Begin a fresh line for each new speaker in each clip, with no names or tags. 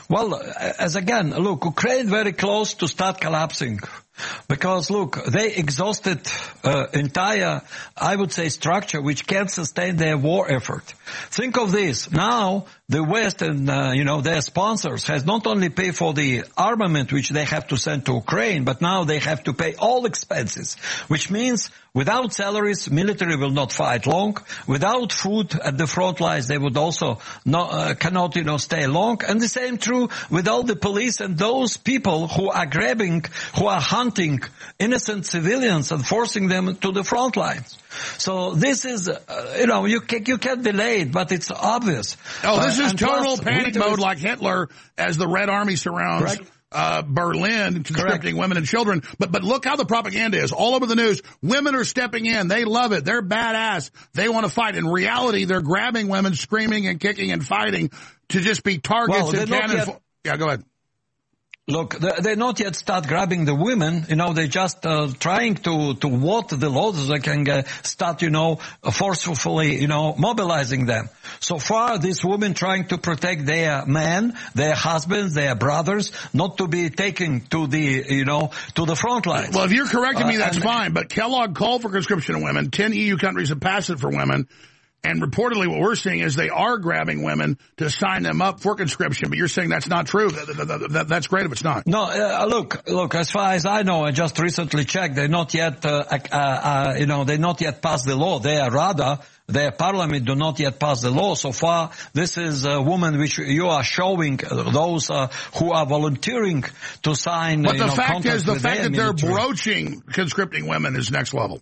Well, as again, look, Ukraine very close to start collapsing. Because look, they exhausted entire, I would say, structure which can sustain their war effort. Think of this. Now, the West and, their sponsors has not only paid for the armament which they have to send to Ukraine, but now they have to pay all expenses, which means without salaries, military will not fight long. Without food at the front lines, they would also cannot, stay long. And the same true with all the police and those people who are grabbing, who are hunting innocent civilians and forcing them to the front lines. So this is, you can't delay it, but it's obvious.
Oh, this is total panic mode like Hitler as the Red Army surrounds Berlin, conscripting women and children. But look how the propaganda is. All over the news, women are stepping in. They love it. They're badass. They want to fight. In reality, they're grabbing women, screaming and kicking and fighting to just be targets and cannon. Yeah, go ahead.
Look, they not yet start grabbing the women. They're just trying to vote the law so they can start, forcefully, mobilizing them. So far, these women trying to protect their men, their husbands, their brothers, not to be taken to the, to the front lines.
Well, if you're correcting me, that's fine. But Kellogg called for conscription of women. 10 EU countries have passed it for women. And reportedly what we're seeing is they are grabbing women to sign them up for conscription. But you're saying that's not true. That's great if it's not.
No, look, as far as I know, I just recently checked, they're not yet, they not yet passed the law. Their parliament do not yet pass the law. So far, this is a woman which you are showing those who are volunteering to sign.
But the fact is, the fact that they're broaching conscripting women is next level.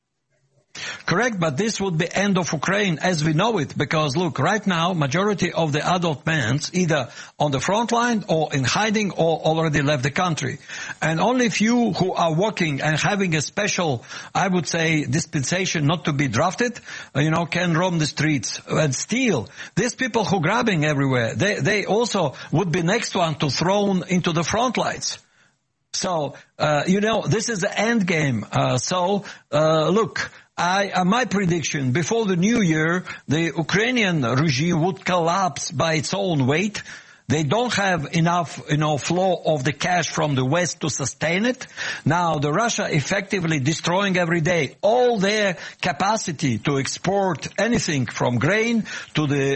Correct, but this would be end of Ukraine as we know it, because look, right now, majority of the adult men either on the front line or in hiding or already left the country. And only few who are working and having a special, I would say, dispensation not to be drafted, can roam the streets. And still, these people who grabbing everywhere, they also would be next one to thrown into the front lines. So, this is the end game. Look, my prediction, before the new year, the Ukrainian regime would collapse by its own weight. They don't have enough, flow of the cash from the West to sustain it. Now, the Russia effectively destroying every day all their capacity to export anything from grain to the,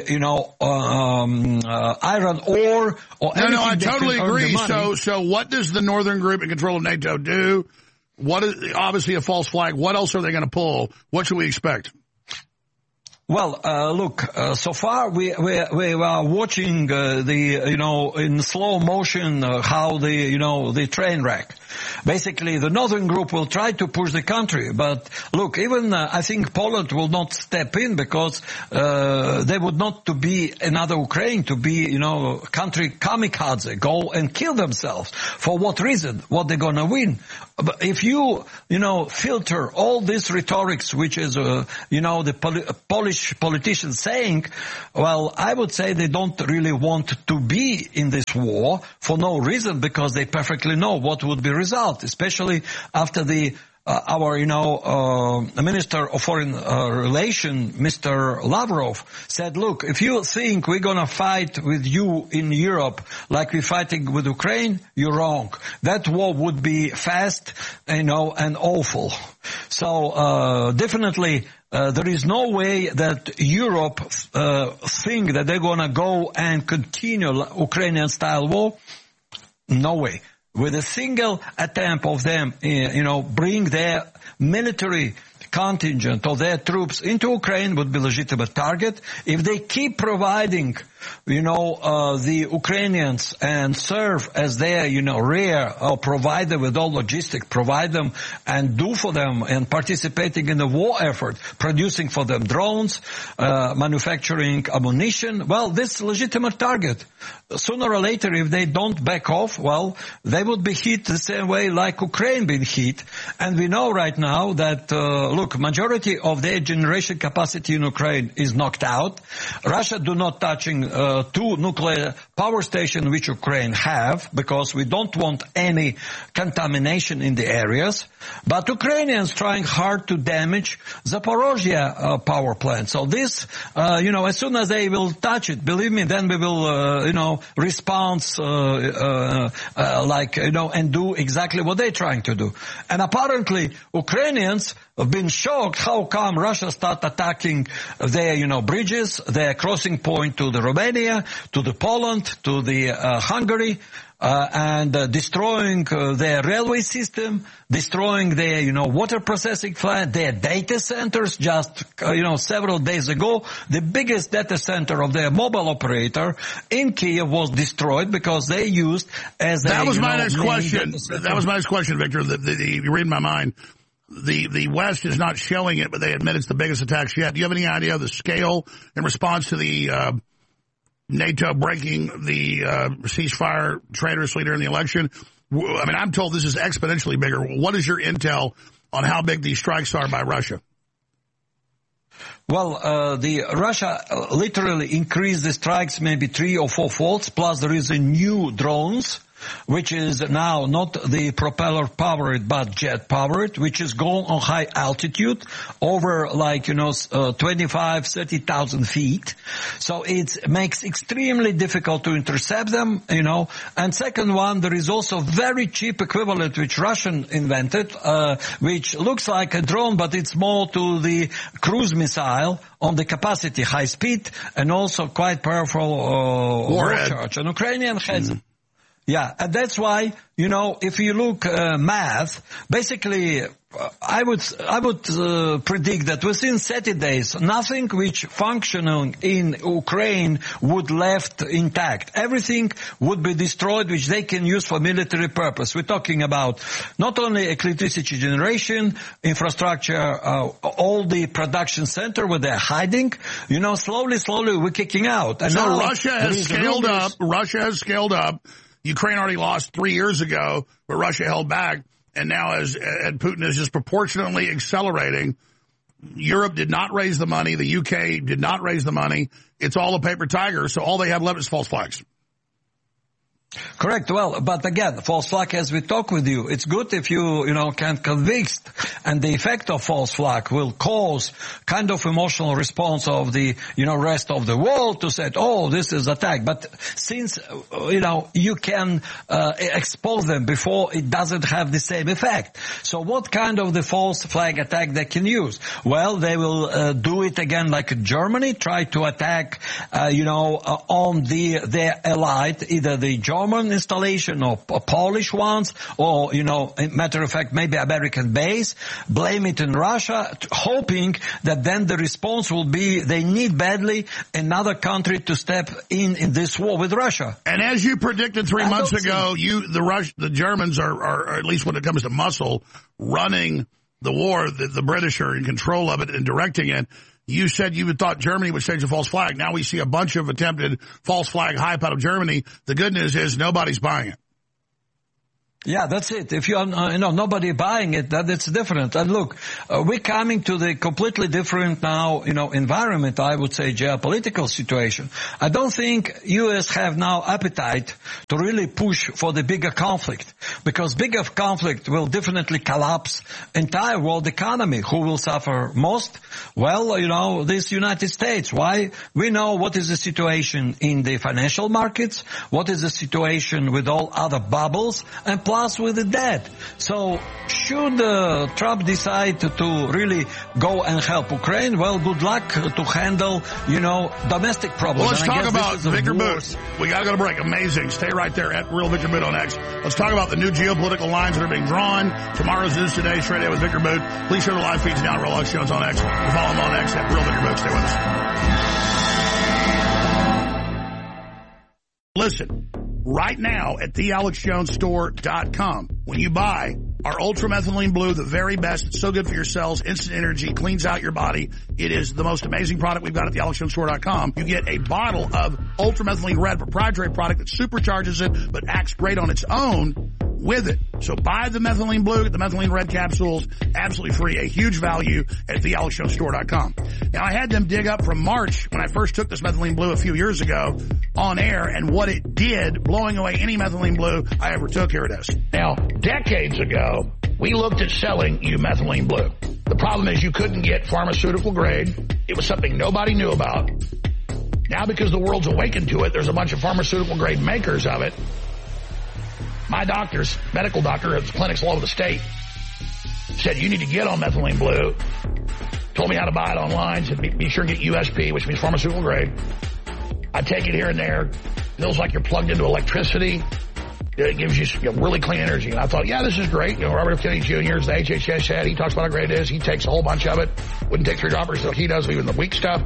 iron ore or anything.
No, I totally agree. So what does the Northern Group in control of NATO do? What is obviously a false flag? What else are they going to pull? What should we expect?
Well, look, so far we are watching in slow motion how the train wreck. Basically, the Northern Group will try to push the country, but look, even I think Poland will not step in because they would not to be another Ukraine, to be country kamikaze, go and kill themselves. For what reason? What they're gonna win? But if you filter all this rhetorics, which is the Polish politicians saying, well, I would say they don't really want to be in this war for no reason, because they perfectly know what would be result, especially after our Minister of Foreign Relations, Mr. Lavrov, said, look, if you think we're going to fight with you in Europe like we're fighting with Ukraine, you're wrong. That war would be fast, and awful. So, definitely, there is no way that Europe think that they're going to go and continue Ukrainian-style war. No way. With a single attempt of them, bring their military contingent of their troops into Ukraine would be a legitimate target. If they keep providing, the Ukrainians and serve as their, rear or provide them with all logistics, provide them and do for them and participating in the war effort, producing for them drones, manufacturing ammunition, well, this legitimate target. Sooner or later, if they don't back off, well, they would be hit the same way like Ukraine been hit. And we know right now that, look, majority of their generation capacity in Ukraine is knocked out. Russia do not touching 2 nuclear power stations which Ukraine have, because we don't want any contamination in the areas. But Ukrainians trying hard to damage Zaporozhye power plant. So this, as soon as they will touch it, believe me, then we will, respond and do exactly what they're trying to do. And apparently, Ukrainians have been shocked how come Russia start attacking their, bridges, their crossing point to the Romania, to the Poland, to the Hungary, and destroying their railway system, destroying their, water processing plant, their data centers. Just, several days ago, the biggest data center of their mobile operator in Kiev was destroyed because they used as
That was my next question. That was my next question, Victor. You read my mind. The West is not showing it, but they admit it's the biggest attacks yet. Do you have any idea of the scale in response to the NATO breaking the ceasefire, traitorous leader in the election? I mean, I'm told this is exponentially bigger. What is your intel on how big these strikes are by Russia?
Well, Russia literally increased the strikes maybe 3 or 4 folds, plus there is a new drones, which is now not the propeller powered but jet powered, which is going on high altitude over 25, 30,000 feet. So it makes extremely difficult to intercept them, And second one, there is also very cheap equivalent which Russian invented, which looks like a drone, but it's more to the cruise missile on the capacity, high speed, and also quite powerful warhead. And Ukrainian has... Yeah, and that's why, if you look math, basically, I would predict that within 30 days, nothing which functioning in Ukraine would left intact. Everything would be destroyed, which they can use for military purpose. We're talking about not only electricity generation, infrastructure, all the production center where they're hiding. Slowly we're kicking out. And
so
now
Russia has scaled up. Russia has scaled up. Ukraine already lost 3 years ago, but Russia held back, and now and Putin is just proportionately accelerating. Europe did not raise the money. The UK did not raise the money. It's all a paper tiger, so all they have left is false flags.
Correct. Well, but again, false flag, as we talk with you, it's good if you, can convince, and the effect of false flag will cause kind of emotional response of the, rest of the world to say, oh, this is attack. But since, you can expose them before, it doesn't have the same effect. So what kind of the false flag attack they can use? Well, they will do it again like Germany, try to attack, on their allied, either the German installation or Polish ones, or, matter of fact, maybe American base, blame it in Russia, hoping that then the response will be they need badly another country to step in this war with Russia.
And as you predicted 3 months ago, the Germans are, at least when it comes to muscle, running the war. The British are in control of it and directing it. You said you thought Germany would stage a false flag. Now we see a bunch of attempted false flag hype out of Germany. The good news is nobody's buying it.
Yeah, that's it. If you are, nobody buying it, that's different. And look, we're coming to the completely different now, environment, I would say, geopolitical situation. I don't think U.S. have now appetite to really push for the bigger conflict, because bigger conflict will definitely collapse entire world economy. Who will suffer most? Well, this United States. Why? We know what is the situation in the financial markets, what is the situation with all other bubbles, and plus with the debt. So should Trump decide to really go and help Ukraine, well, good luck to handle, domestic problems.
Well, let's talk about Victor Bout. We got to go to break. Amazing. Stay right there at Real Victor Bout on X. Let's talk about the new geopolitical lines that are being drawn. Tomorrow's News Today, straight ahead with Victor Bout. Please share the live feeds now at Real X Jones on X. Follow him on X at Real Victor Bout. Stay with us. Listen. Right now at thealexjonesstore.com. When you buy our Ultramethylene Blue, the very best, it's so good for your cells, instant energy, cleans out your body. It is the most amazing product we've got at thealexjonesstore.com. You get a bottle of Ultramethylene Red, proprietary product that supercharges it but acts great on its own. With it, So buy the methylene blue, get the methylene red capsules, absolutely free, a huge value at thealexjonesstore.com. Now, I had them dig up from March when I first took this methylene blue a few years ago on air and what it did, blowing away any methylene blue I ever took. Here it is. Now, decades ago, we looked at selling you methylene blue. The problem is you couldn't get pharmaceutical grade. It was something nobody knew about. Now, because the world's awakened to it, there's a bunch of pharmaceutical grade makers of it. My doctors, medical doctor at clinics all over the state, said you need to get on methylene blue. Told me how to buy it online. Said be sure to get USP, which means pharmaceutical grade. I take it here and there. Feels like you're plugged into electricity. It gives you really clean energy. And I thought, yeah, this is great. Robert F. Kennedy Jr. is the HHS head. He talks about how great it is. He takes a whole bunch of it. Wouldn't take 3 droppers, so he does even the weak stuff.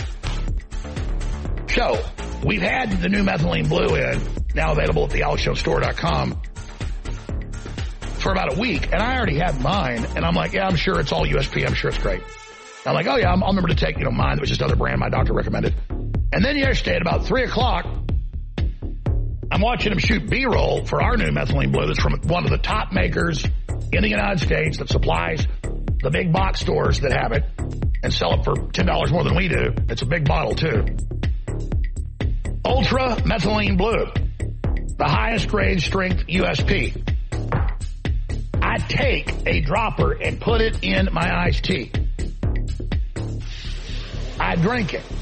So, we've had the new methylene blue in, now available at thealexjonesstore.com, for about a week, and I already had mine, and I'm like, yeah, I'm sure it's all USP, I'm sure it's great. I'm like, oh yeah, I'll remember to take, mine, that was just another brand my doctor recommended. And then yesterday at about 3 o'clock, I'm watching him shoot B-roll for our new methylene blue that's from one of the top makers in the United States that supplies the big box stores that have it and sell it for $10 more than we do. It's a big bottle too. Ultra methylene blue, the highest grade strength USP. I take a dropper and put it in my iced tea. I drink it.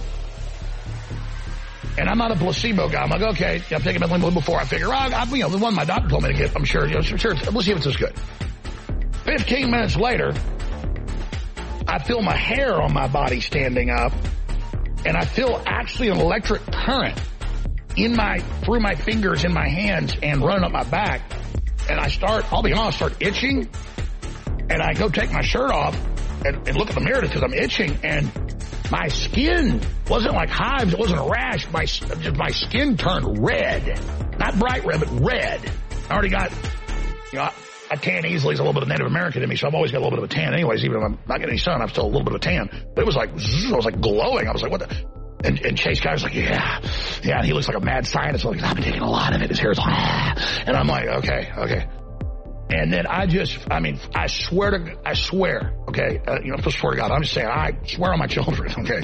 And I'm not a placebo guy. I'm like, okay, I've taken methylene blue before. I figure, the one my doctor told me to get, I'm sure, we'll see if it's as good. 15 minutes later, I feel my hair on my body standing up, and I feel actually an electric current through my fingers in my hands and running up my back. And I'll be honest, start itching. And I go take my shirt off and look at the mirror because I'm itching. And my skin wasn't like hives. It wasn't a rash. My skin turned red. Not bright red, but red. I already got, I tan easily as a little bit of Native American in me, so I've always got a little bit of a tan anyways. Even if I'm not getting any sun, I'm still a little bit of a tan. But it was like, I was like glowing. I was like, what the? And Chase Guy was like, yeah. And he looks like a mad scientist. Like, I've been taking a lot of it. His hair's like, And I'm like, okay. And then I swear, okay, I swear to God, I'm just saying, I swear on my children, okay.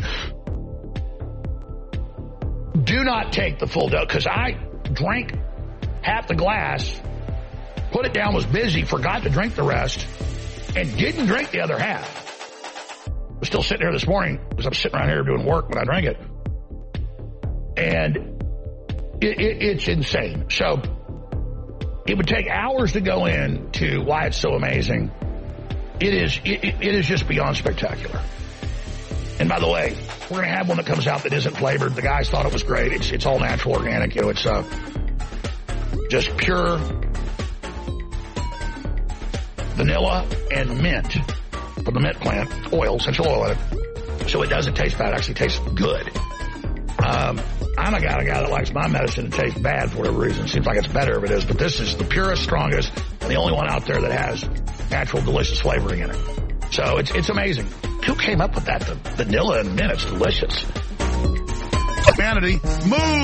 Do not take the full dose, because I drank half the glass, put it down, was busy, forgot to drink the rest, and didn't drink the other half. I was still sitting here this morning, because I'm sitting around here doing work when I drank it. And it's insane. So, it would take hours to go into why it's so amazing. It is just beyond spectacular. And by the way, we're going to have one that comes out that isn't flavored. The guys thought it was great. It's all natural, organic. It's just pure vanilla and mint from the mint plant, essential oil in it. So it doesn't taste bad. It actually tastes good. I'm a guy that likes my medicine to taste bad for whatever reason. Seems like it's better if it is, but this is the purest, strongest, and the only one out there that has natural, delicious flavoring in it. So it's amazing. Who came up with that? The vanilla and mint, it's delicious. Humanity, move!